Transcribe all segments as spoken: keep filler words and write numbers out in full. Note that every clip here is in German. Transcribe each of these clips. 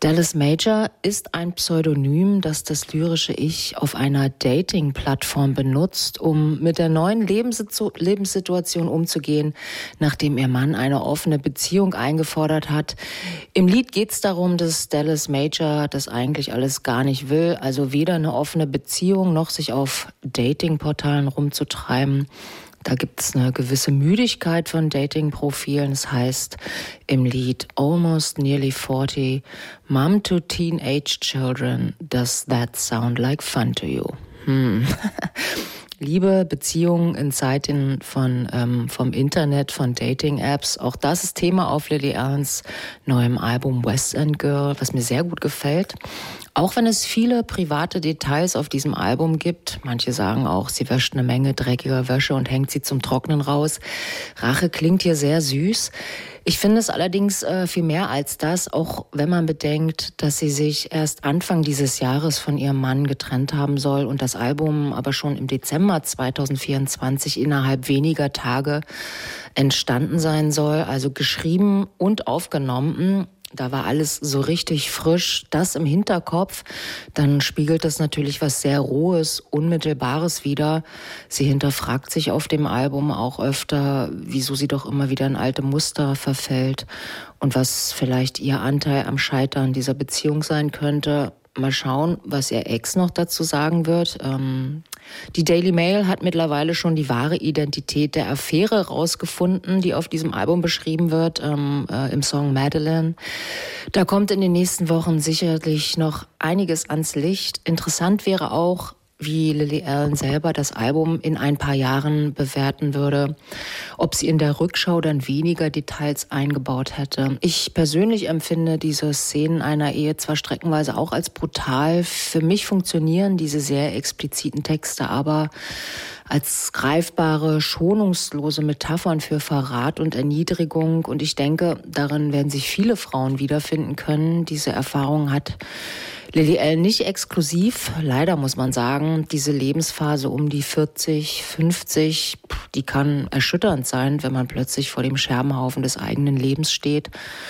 Dallas Major ist ein Pseudonym, das das lyrische Ich auf einer Dating-Plattform benutzt, um mit der neuen Lebenssitu- Lebenssituation umzugehen, nachdem ihr Mann eine offene Beziehung eingefordert hat. Im Lied geht es darum, dass Dallas Major das eigentlich alles gar nicht will, also weder eine offene Beziehung noch sich auf Dating-Portalen rumzutreiben. Da gibt es eine gewisse Müdigkeit von Dating-Profilen. Das heißt im Lied Almost Nearly forty, Mom to Teenage Children, Does that sound like fun to you? Hm. Liebe, Beziehungen in Zeiten von, ähm, vom Internet, von Dating-Apps. Auch das ist Thema auf Lily Allens neuem Album West End Girl, was mir sehr gut gefällt. Auch wenn es viele private Details auf diesem Album gibt. Manche sagen auch, sie wäscht eine Menge dreckiger Wäsche und hängt sie zum Trocknen raus. Rache klingt hier sehr süß. Ich finde es allerdings äh, viel mehr als das, auch wenn man bedenkt, dass sie sich erst Anfang dieses Jahres von ihrem Mann getrennt haben soll und das Album aber schon im Dezember zwanzig vierundzwanzig innerhalb weniger Tage entstanden sein soll, also geschrieben und aufgenommen. Da war alles so richtig frisch, das im Hinterkopf. Dann spiegelt das natürlich was sehr Rohes, Unmittelbares wider. Sie hinterfragt sich auf dem Album auch öfter, wieso sie doch immer wieder in alte Muster verfällt und was vielleicht ihr Anteil am Scheitern dieser Beziehung sein könnte. Mal schauen, was ihr Ex noch dazu sagen wird. Ähm, die Daily Mail hat mittlerweile schon die wahre Identität der Affäre rausgefunden, die auf diesem Album beschrieben wird, ähm, äh, im Song Madeline. Da kommt in den nächsten Wochen sicherlich noch einiges ans Licht. Interessant wäre auch, wie Lily Allen selber das Album in ein paar Jahren bewerten würde, ob sie in der Rückschau dann weniger Details eingebaut hätte. Ich persönlich empfinde diese Szenen einer Ehe zwar streckenweise auch als brutal. Für mich funktionieren diese sehr expliziten Texte aber als greifbare, schonungslose Metaphern für Verrat und Erniedrigung. Und ich denke, darin werden sich viele Frauen wiederfinden können. Diese Erfahrung hat Lily Allen nicht exklusiv, leider muss man sagen. Diese Lebensphase um die vierzig, fünfzig, die kann erschütternd sein, wenn man plötzlich vor dem Scherbenhaufen des eigenen Lebens steht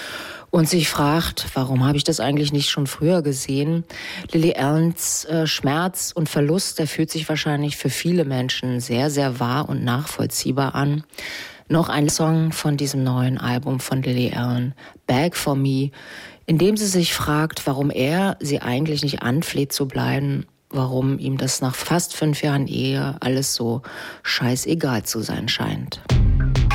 und sich fragt, warum habe ich das eigentlich nicht schon früher gesehen? Lily Allens äh, Schmerz und Verlust, der fühlt sich wahrscheinlich für viele Menschen sehr, sehr wahr und nachvollziehbar an. Noch ein Song von diesem neuen Album von Lily Allen, Beg for Me, in dem sie sich fragt, warum er sie eigentlich nicht anfleht zu bleiben, warum ihm das nach fast fünf Jahren Ehe alles so scheißegal zu sein scheint.